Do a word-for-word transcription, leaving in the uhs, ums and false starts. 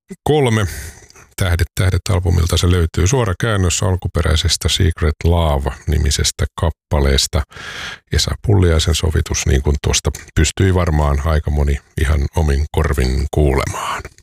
kolme. Tähdet tähdet -albumilta se löytyy suora käännös alkuperäisestä Secret Love-nimisestä kappaleesta. Esa Pulliaisen sovitus, niin kuin tuosta pystyi varmaan aika moni ihan omin korvin kuulemaan.